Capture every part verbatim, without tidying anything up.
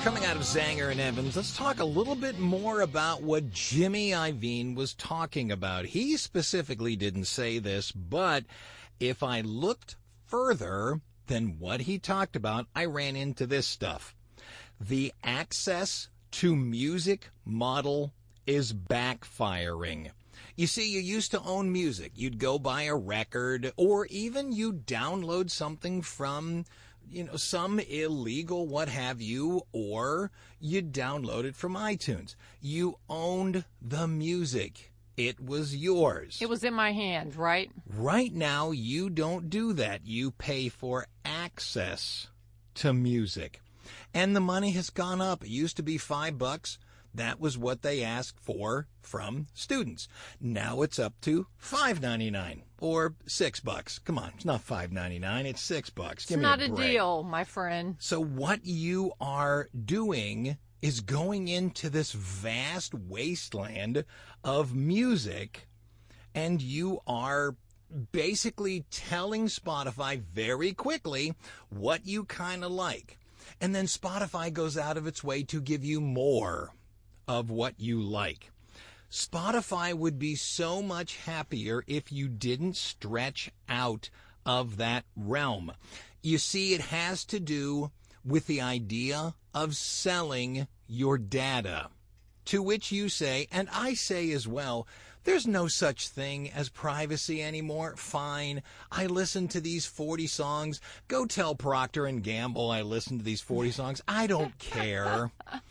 Coming out of Zanger and Evans, let's talk a little bit more about what Jimmy Iovine was talking about. He specifically didn't say this, but if I looked further than what he talked about, I ran into this stuff. The access to music model is backfiring. You see, you used to own music. You'd go buy a record, or even you'd download something from, you know, some illegal what have you, or you'd download it from iTunes. You owned the music. It was yours. It was in my hand, right? Right now, you don't do that. You pay for access to music. And the money has gone up. It used to be five bucks. That was what they asked for from students. Now it's up to five ninety-nine or six bucks. Come on, it's not five ninety-nine, it's six bucks. Give it's me not a, a break. deal, my friend. So what you are doing is going into this vast wasteland of music, and you are basically telling Spotify very quickly what you kind of like. And then Spotify goes out of its way to give you more of what you like. Spotify would be so much happier if you didn't stretch out of that realm. You see, it has to do with the idea of selling your data, to which you say, and I say as well, there's no such thing as privacy anymore. Fine. I listen to these forty songs. Go tell Procter and Gamble I listen to these forty songs. I don't care.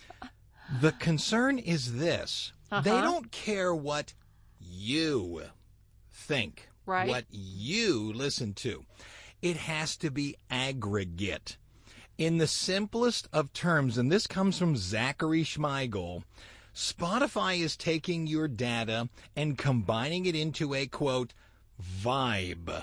The concern is this. Uh-huh. They don't care what you think, right? What you listen to. It has to be aggregate. In the simplest of terms, and this comes from Zachary Schmeigel, Spotify is taking your data and combining it into a, quote, vibe.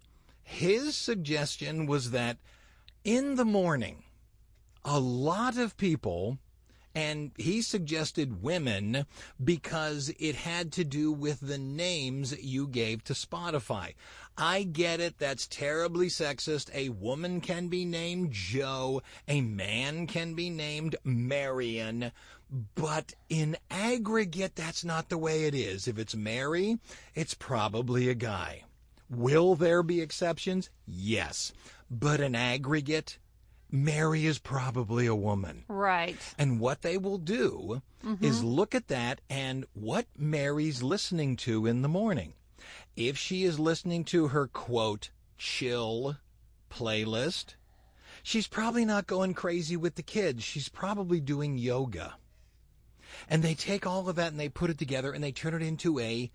His suggestion was that in the morning, a lot of people, and he suggested women because it had to do with the names you gave to Spotify. I get it. That's terribly sexist. A woman can be named Joe. A man can be named Marion. But in aggregate, that's not the way it is. If it's Mary, it's probably a guy. Will there be exceptions? Yes. But in aggregate, Mary is probably a woman. Right. And what they will do mm-hmm. is look at that and what Mary's listening to in the morning. If she is listening to her, quote, chill playlist, she's probably not going crazy with the kids. She's probably doing yoga. And they take all of that and they put it together and they turn it into a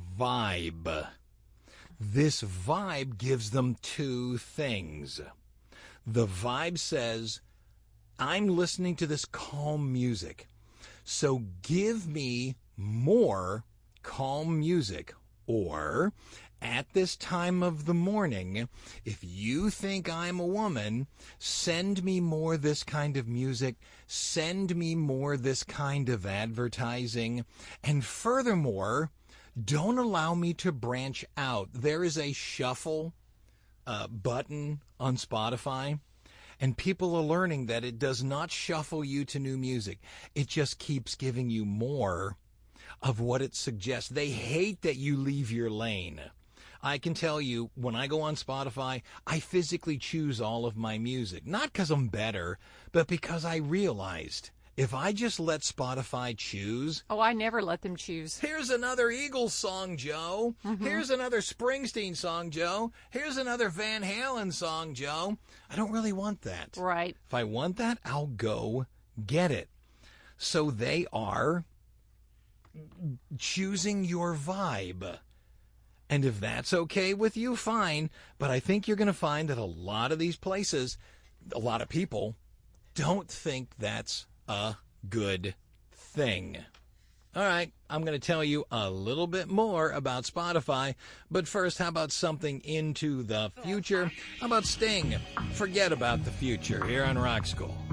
vibe. This vibe gives them two things. The vibe says, I'm listening to this calm music, so give me more calm music. Or, at this time of the morning, if you think I'm a woman, send me more this kind of music, send me more this kind of advertising, and furthermore, don't allow me to branch out. There is a shuffle uh, button on Spotify, and people are learning that it does not shuffle you to new music. It just keeps giving you more of what it suggests. They hate that you leave your lane. I can tell you, when I go on Spotify, I physically choose all of my music. Not because I'm better, but because I realized if I just let Spotify choose... Oh, I never let them choose. Here's another Eagles song, Joe. Mm-hmm. Here's another Springsteen song, Joe. Here's another Van Halen song, Joe. I don't really want that. Right. If I want that, I'll go get it. So they are choosing your vibe. And if that's okay with you, fine. But I think you're going to find that a lot of these places, a lot of people, don't think that's a good thing. All right, I'm going to tell you a little bit more about Spotify. But first, how about something into the future? How about Sting? Forget about the future here on Rock School.